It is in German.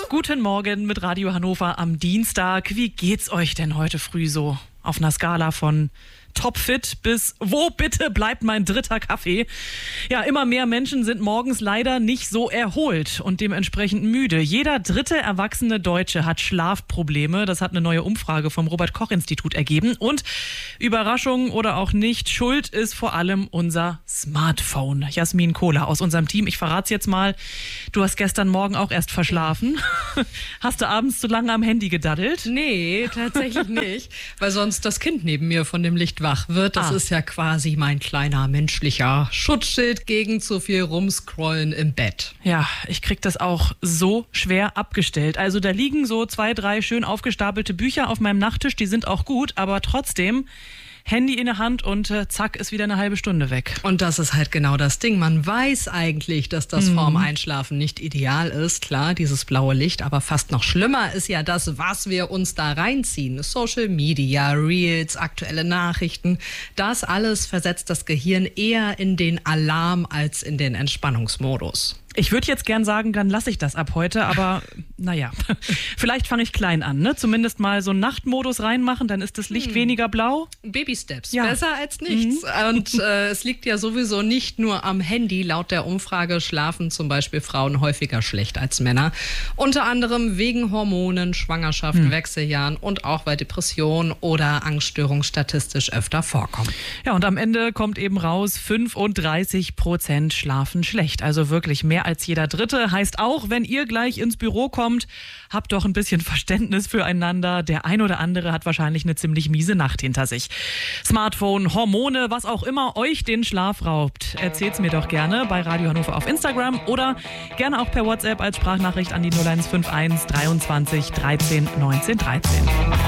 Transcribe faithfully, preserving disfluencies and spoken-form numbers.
Guten Morgen mit Radio Hannover am Dienstag. Wie geht's euch denn heute früh so? Auf einer Skala von topfit bis wo bitte bleibt mein dritter Kaffee? Ja, immer mehr Menschen sind morgens leider nicht so erholt und dementsprechend müde. Jeder dritte erwachsene Deutsche hat Schlafprobleme. Das hat eine neue Umfrage vom Robert-Koch-Institut ergeben. Und Überraschung oder auch nicht, schuld ist vor allem unser Smartphone. Jasmin Kohler aus unserem Team. Ich verrate es jetzt mal. Du hast gestern Morgen auch erst verschlafen. Hast du abends zu lange am Handy gedaddelt? Nee, tatsächlich nicht. Weil sonst das Kind neben mir von dem Licht wach wird. Das ah. ist ja quasi mein kleiner menschlicher Schutzschild gegen zu viel Rumscrollen im Bett. Ja, ich krieg das auch so schwer abgestellt. Also da liegen so zwei, drei schön aufgestapelte Bücher auf meinem Nachttisch, die sind auch gut, aber trotzdem Handy in der Hand und äh, zack, ist wieder eine halbe Stunde weg. Und das ist halt genau das Ding. Man weiß eigentlich, dass das mhm. vorm Einschlafen nicht ideal ist. Klar, dieses blaue Licht, aber fast noch schlimmer ist ja das, was wir uns da reinziehen. Social Media, Reels, aktuelle Nachrichten. Das alles versetzt das Gehirn eher in den Alarm als in den Entspannungsmodus. Ich würde jetzt gern sagen, dann lasse ich das ab heute, aber naja, vielleicht fange ich klein an, ne? Zumindest mal so einen Nachtmodus reinmachen, dann ist das Licht hm. weniger blau. Baby Steps, ja. Besser als nichts. Mhm. Und äh, es liegt ja sowieso nicht nur am Handy. Laut der Umfrage schlafen zum Beispiel Frauen häufiger schlecht als Männer. Unter anderem wegen Hormonen, Schwangerschaft, hm. Wechseljahren und auch weil Depressionen oder Angststörungen statistisch öfter vorkommen. Ja, und am Ende kommt eben raus, fünfunddreißig Prozent schlafen schlecht, also wirklich mehr als jeder Dritte. Heißt auch, wenn ihr gleich ins Büro kommt, habt doch ein bisschen Verständnis füreinander. Der ein oder andere hat wahrscheinlich eine ziemlich miese Nacht hinter sich. Smartphone, Hormone, was auch immer euch den Schlaf raubt. Erzählt's mir doch gerne bei Radio Hannover auf Instagram oder gerne auch per WhatsApp als Sprachnachricht an die null eins fünf eins dreiundzwanzig dreizehn neunzehn dreizehn.